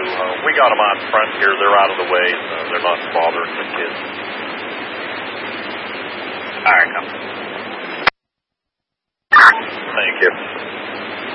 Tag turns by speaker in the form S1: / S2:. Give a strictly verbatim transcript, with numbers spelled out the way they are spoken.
S1: Uh, we got them out front here. They're out of the way. Uh, they're not bothering the kids.
S2: All right, come.
S1: Thank you.